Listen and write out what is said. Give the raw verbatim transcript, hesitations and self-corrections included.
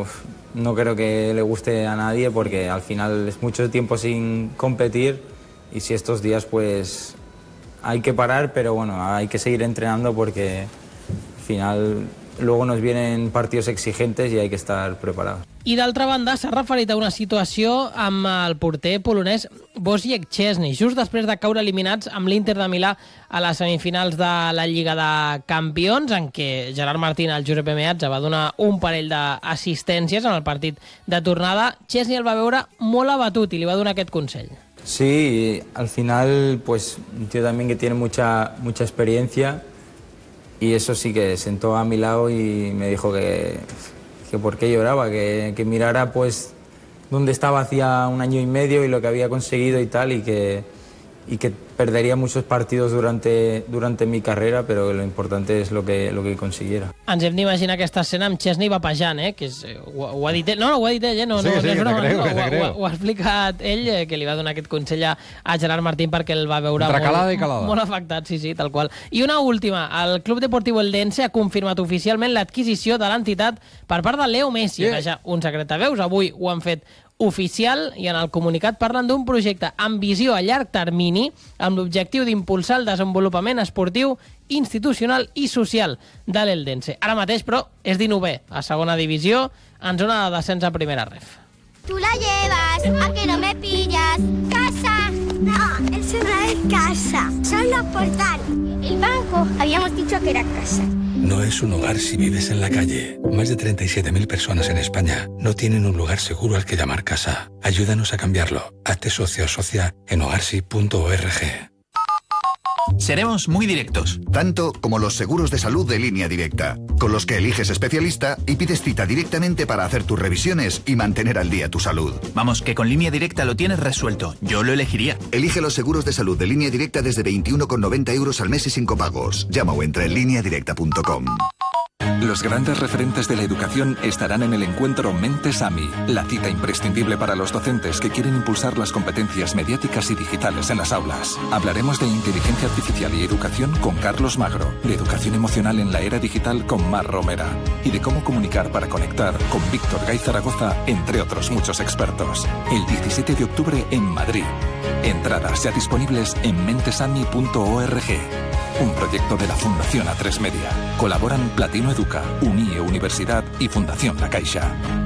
pero no creo que le guste a nadie porque al final es mucho tiempo sin competir y si estos días pues hay que parar, pero bueno, hay que seguir entrenando porque al final luego nos vienen partidos exigentes y hay que estar preparados. I d'altra banda, s'ha referit a una situació amb el porter polonès Wojciech Szczesny, just després de caure eliminats amb l'Inter de Milà a les semifinals de la Lliga de Campions, en què Gerard Martín, el Giuseppe Meazza, va donar un parell d'assistències en el partit de tornada. Szczesny el va veure molt abatut i li va donar aquest consell. Sí, al final, pues un tío también que tiene mucha, mucha experiencia y eso sí que sentó a mi lado y me dijo que... que por qué lloraba, que, que mirara pues dónde estaba hacía un año y medio y lo que había conseguido y tal, y que, y que perdería muchos partidos durante, durante mi carrera, pero lo importante es lo que, lo que consiguiera. Ens hem d'imaginar aquesta escena amb Szczesny vapejant, eh? Que és, ho, ho ha dit ell. No, no, ho ha dit ell, eh? No, sí, no, sí, no, que no, te creo, no, que te ho, creo. ho, ho ha explicat ell, eh, que li va donar aquest consell a, a Gerard Martín perquè el va veure molt, molt afectat, sí, sí, tal qual. I una última, el Club Deportivo Eldense ha confirmat oficialment l'adquisició de l'entitat per part de Leo Messi. Yeah. Ja, un secret de veus, avui ho han fet oficial i en el comunicat parlen d'un projecte amb visió a llarg termini amb l'objectiu d'impulsar el desenvolupament esportiu, institucional i social de l'Eldense. Ara mateix, però, és dinovè a segona divisió en zona de descens a primera ref. Tú la llevas, a que no me pillas. ¡Casa! No, eso no es casa, son los portales. El banco, habíamos dicho que era casa. No es un hogar si vives en la calle. Más de treinta y siete mil personas en España no tienen un lugar seguro al que llamar casa. Ayúdanos a cambiarlo. Hazte socio o socia en hogarsi punto org. Seremos muy directos. Tanto como los seguros de salud de Línea Directa, con los que eliges especialista y pides cita directamente para hacer tus revisiones y mantener al día tu salud. Vamos, que con Línea Directa lo tienes resuelto. Yo lo elegiría. Elige los seguros de salud de Línea Directa desde veintiuno con noventa euros al mes y sin copagos. Llama o entra en línea directa punto com. Los grandes referentes de la educación estarán en el encuentro Mentes AMI, la cita imprescindible para los docentes que quieren impulsar las competencias mediáticas y digitales en las aulas. Hablaremos de inteligencia artificial y educación con Carlos Magro, de educación emocional en la era digital con Mar Romera y de cómo comunicar para conectar con Víctor Gay Zaragoza, entre otros muchos expertos. El diecisiete de octubre en Madrid. Entradas ya disponibles en mentesami punto org. Un proyecto de la Fundación A tres Media. Colaboran Platino Educa, UNIE Universidad y Fundación La Caixa.